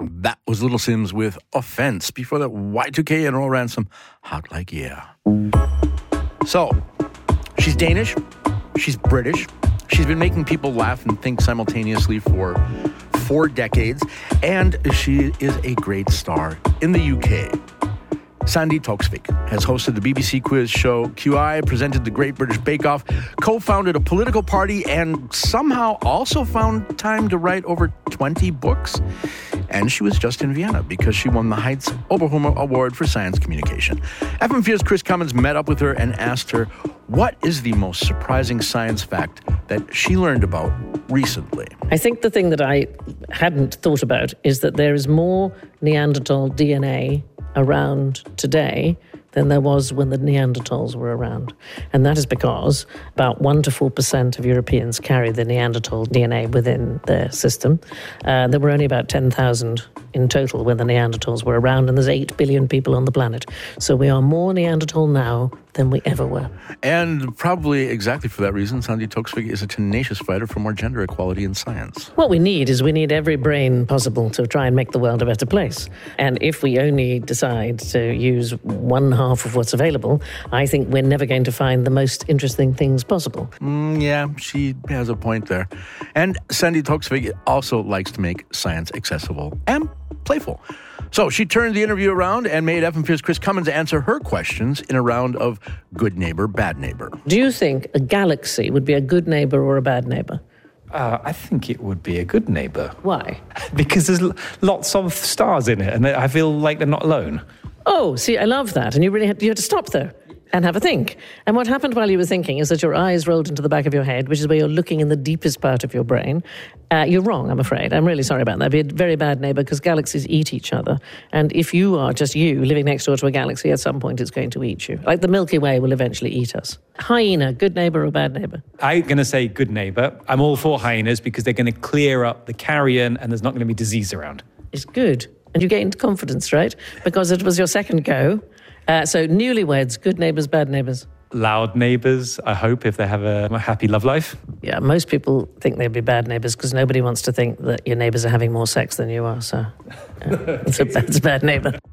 That was Little Sims with Offense. Before that, Y2K and Earl Ransom, Hot Like Yeah. So, she's Danish. She's British. She's been making people laugh and think simultaneously for 4 decades. And she is a great star in the UK. Sandy Toksvig has hosted the BBC quiz show QI, presented the Great British Bake Off, co-founded a political party, and somehow also found time to write over 20 books. And she was just in Vienna because she won the Heinz Oberhummer Award for Science Communication. FM4's Chris Cummins met up with her and asked her, what is the most surprising science fact that she learned about recently? I think the thing that I hadn't thought about is that there is more Neanderthal DNA around today than there was when the Neanderthals were around. And that is because about 1% to 4% of Europeans carry the Neanderthal DNA within their system. There were only about 10,000 in total when the Neanderthals were around, and there's 8 billion people on the planet. So we are more Neanderthal now than we ever were. And probably exactly for that reason, Sandy Toksvig is a tenacious fighter for more gender equality in science. What we need is every brain possible to try and make the world a better place. And if we only decide to use one half of what's available, I think we're never going to find the most interesting things possible. Yeah, she has a point there. And Sandy Toksvig also likes to make science accessible and playful. So she turned the interview around and made FM4's Chris Cummins answer her questions in a round of good neighbor, bad neighbor. Do you think a galaxy would be a good neighbor or a bad neighbor? I think it would be a good neighbor. Why? Because there's lots of stars in it, and I feel like they're not alone. Oh, see, I love that. And you had to stop there and have a think. And what happened while you were thinking is that your eyes rolled into the back of your head, which is where you're looking in the deepest part of your brain. You're wrong, I'm afraid. I'm really sorry about that. It'd be a very bad neighbor because galaxies eat each other. And if you are just you living next door to a galaxy, at some point it's going to eat you. Like the Milky Way will eventually eat us. Hyena, good neighbor or bad neighbor? I'm going to say good neighbor. I'm all for hyenas because they're going to clear up the carrion and there's not going to be disease around. It's good. And you gained confidence, right? Because it was your second go. So newlyweds, good neighbours, bad neighbours. Loud neighbours, I hope, if they have a happy love life. Yeah, most people think they'd be bad neighbours because nobody wants to think that your neighbours are having more sex than you are. So it's a bad neighbour.